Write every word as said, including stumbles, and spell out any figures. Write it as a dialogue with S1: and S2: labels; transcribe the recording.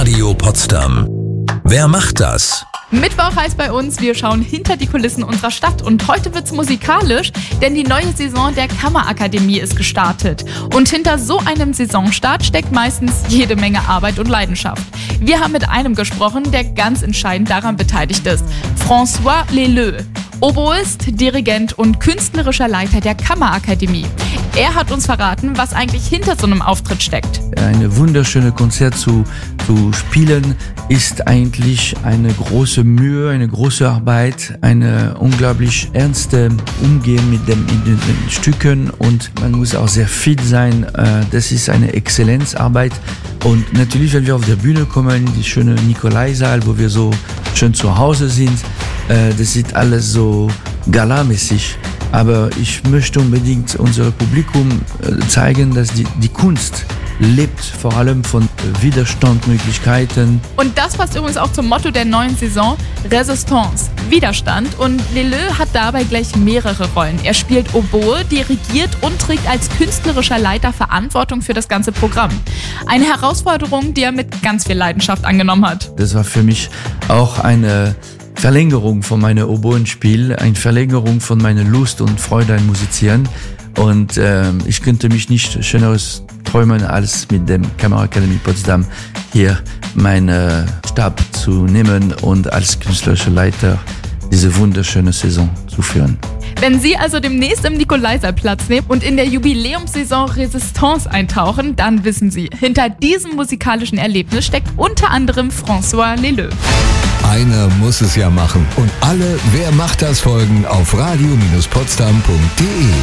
S1: Radio Potsdam. Wer macht das?
S2: Mittwoch heißt bei uns, wir schauen hinter die Kulissen unserer Stadt. Und heute wird's musikalisch, denn die neue Saison der Kammerakademie ist gestartet. Und hinter so einem Saisonstart steckt meistens jede Menge Arbeit und Leidenschaft. Wir haben mit einem gesprochen, der ganz entscheidend daran beteiligt ist. François Leleux, Oboist, Dirigent und künstlerischer Leiter der Kammerakademie. Er hat uns verraten, was eigentlich hinter so einem Auftritt steckt.
S3: Ein wunderschönes Konzert zu, zu spielen ist eigentlich eine große Mühe, eine große Arbeit, eine unglaublich ernste Umgehen mit, dem, mit den Stücken und man muss auch sehr fit sein. Das ist eine Exzellenzarbeit und natürlich, wenn wir auf der Bühne kommen, die schöne Nikolaisaal, wo wir so schön zu Hause sind, das sieht alles so galamäßig. Aber ich möchte unbedingt unserem Publikum zeigen, dass die, die Kunst lebt vor allem von Widerstandmöglichkeiten.
S2: Und das passt übrigens auch zum Motto der neuen Saison, Resistance, Widerstand. Und Leleux hat dabei gleich mehrere Rollen. Er spielt Oboe, dirigiert und trägt als künstlerischer Leiter Verantwortung für das ganze Programm. Eine Herausforderung, die er mit ganz viel Leidenschaft angenommen hat.
S3: Das war für mich auch eine Verlängerung von meinem Oboenspiel, eine Verlängerung von meiner Lust und Freude an Musizieren. Und äh, ich könnte mich nicht schöneres träumen, als mit dem Kammerakademie Potsdam hier meinen Stab zu nehmen und als künstlerischer Leiter diese wunderschöne Saison zu führen.
S2: Wenn Sie also demnächst im Nikolaisaal Platz nehmen und in der Jubiläumssaison Resistance eintauchen, dann wissen Sie, hinter diesem musikalischen Erlebnis steckt unter anderem François Leleux.
S1: Einer muss es ja machen. Und alle Wer macht das Folgen auf radio Bindestrich potsdam punkt de.